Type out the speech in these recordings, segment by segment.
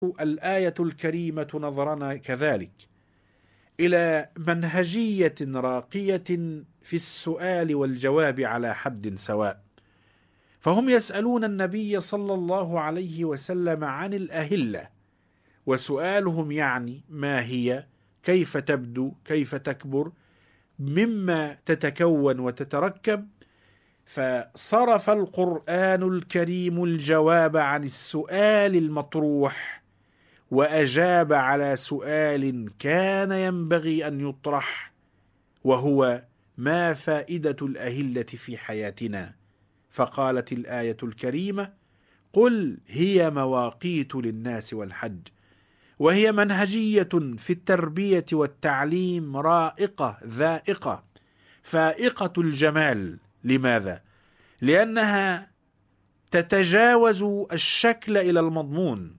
الآية الكريمة نظرنا كذلك إلى منهجية راقية في السؤال والجواب على حد سواء، فهم يسألون النبي صلى الله عليه وسلم عن الأهلة، وسؤالهم يعني ما هي، كيف تبدو، كيف تكبر، مما تتكون وتتركب. فصرف القرآن الكريم الجواب عن السؤال المطروح وأجاب على سؤال كان ينبغي أن يطرح، وهو ما فائدة الأهلة في حياتنا. فقالت الآية الكريمة: قل هي مواقيت للناس والحج. وهي منهجية في التربية والتعليم رائقة ذائقة فائقة الجمال. لماذا؟ لأنها تتجاوز الشكل إلى المضمون،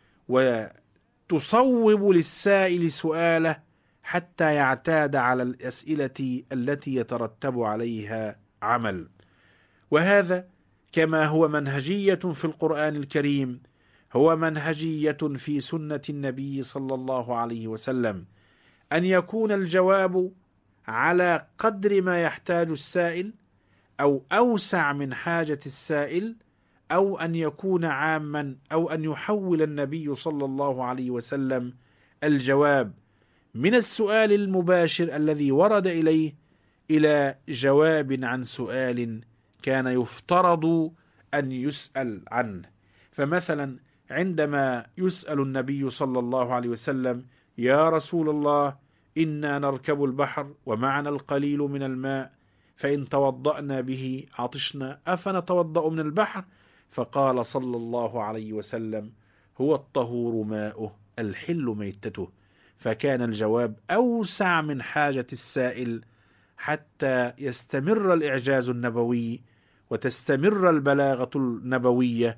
وتصوب للسائل سؤاله حتى يعتاد على الأسئلة التي يترتب عليها عمل. وهذا كما هو منهجية في القرآن الكريم هو منهجية في سنة النبي صلى الله عليه وسلم، أن يكون الجواب على قدر ما يحتاج السائل أو أوسع من حاجة السائل، أو أن يكون عاما، أو أن يحول النبي صلى الله عليه وسلم الجواب من السؤال المباشر الذي ورد إليه إلى جواب عن سؤال كان يفترض أن يسأل عنه. فمثلا عندما يسأل النبي صلى الله عليه وسلم: يا رسول الله، إنا نركب البحر ومعنا القليل من الماء، فإن توضأنا به عطشنا، أفنتوضأ من البحر؟ فقال صلى الله عليه وسلم: هو الطهور ماؤه الحل ميتته. فكان الجواب أوسع من حاجة السائل حتى يستمر الإعجاز النبوي وتستمر البلاغة النبوية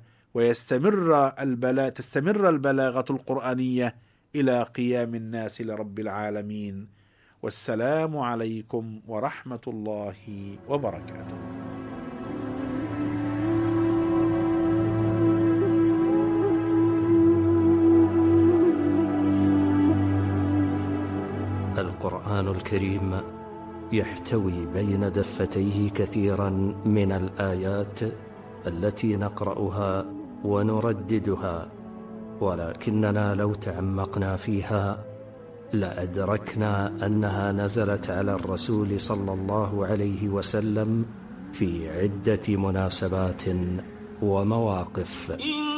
تستمر البلاغة القرآنية إلى قيام الناس لرب العالمين. والسلام عليكم ورحمة الله وبركاته. القرآن الكريم يحتوي بين دفتيه كثيرا من الآيات التي نقرأها ونرددها، ولكننا لو تعمقنا فيها لأدركنا أنها نزلت على الرسول صلى الله عليه وسلم في عدة مناسبات ومواقف.